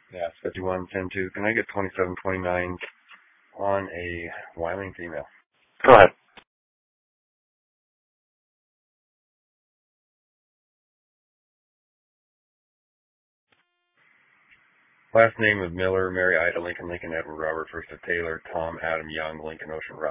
Yeah, it's 5110-2. Can I get 2729 on a Wyoming female? Go ahead. Last name of Miller, Mary Ida, Lincoln, Lincoln, Edward, Robert, first of Taylor, Tom, Adam, Young, Lincoln, Ocean, Robert.